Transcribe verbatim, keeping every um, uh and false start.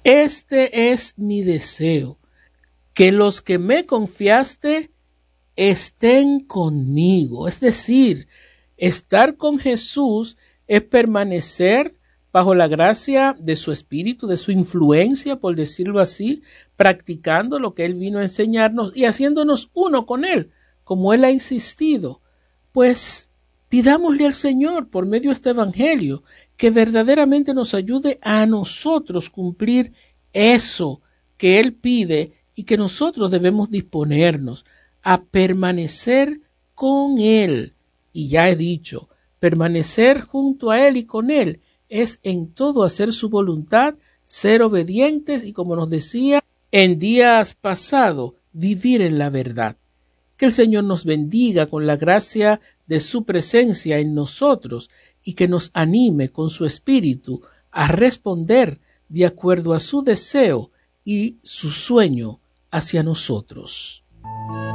Este es mi deseo, que los que me confiaste estén conmigo. Es decir, estar con Jesús es permanecer bajo la gracia de su espíritu, de su influencia, por decirlo así, practicando lo que Él vino a enseñarnos y haciéndonos uno con Él, como Él ha insistido. Pues pidámosle al Señor, por medio de este evangelio, que verdaderamente nos ayude a nosotros cumplir eso que Él pide y que nosotros debemos disponernos a permanecer con Él. Y ya he dicho, permanecer junto a Él y con Él es en todo hacer su voluntad, ser obedientes y, como nos decía en días pasados, vivir en la verdad. Que el Señor nos bendiga con la gracia de su presencia en nosotros y que nos anime con su espíritu a responder de acuerdo a su deseo y su sueño hacia nosotros.